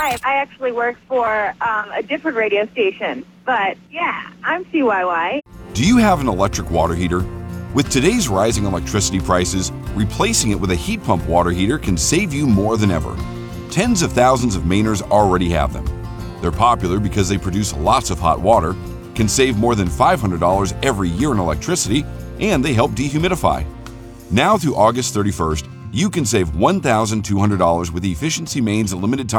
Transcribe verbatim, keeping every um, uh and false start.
Hi, I actually work for um, a different radio station, but yeah, I'm C Y Y. Do you have an electric water heater? With today's rising electricity prices, replacing it with a heat pump water heater can save you more than ever. Tens of thousands of Mainers already have them. They're popular because they produce lots of hot water, can save more than five hundred dollars every year in electricity, and they help dehumidify. Now through August thirty-first, you can save one thousand two hundred dollars with Efficiency Maine's limited time